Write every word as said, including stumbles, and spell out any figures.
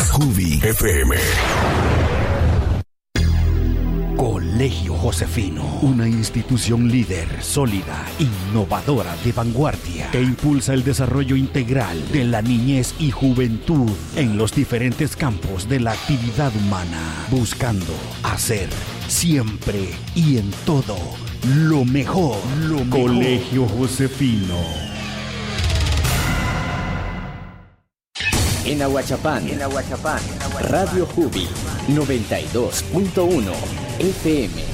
Jubi F M. Colegio Josefino, una institución líder, sólida, innovadora, de vanguardia, que impulsa el desarrollo integral de la niñez y juventud en los diferentes campos de la actividad humana, buscando hacer siempre y en todo lo mejor. Lo mejor. Colegio Josefino. En Aguachapán, en Aguachapán, Radio Jubi noventa y dos punto uno F M.